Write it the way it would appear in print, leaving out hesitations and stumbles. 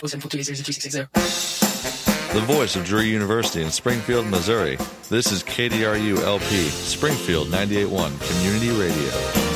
The voice of Drury University in Springfield, Missouri. This is KDRU-LP, Springfield 98.1 Community Radio.